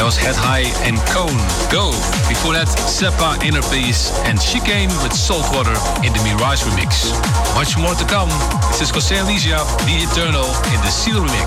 was Head High and Cone, Go. Before that, Seppa, Inner Peace, and Chicane with Saltwater in the Mirage remix. Much more to come. This is José Alicia, The Eternal in the Seal remix.